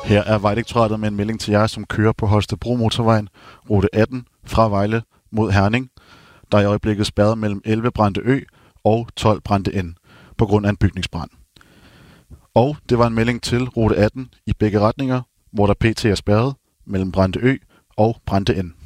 Her er Vejdirektoratet med en melding til jer, som kører på Holstebro Motorvejen, rute 18 fra Vejle mod Herning. Der er i øjeblikket spærret mellem 11 brændte Ø og 12 brændte N på grund af en bygningsbrand. Og det var en melding til rute 18 i begge retninger, hvor der pt. er spærret mellem brændte Ø og brændte N.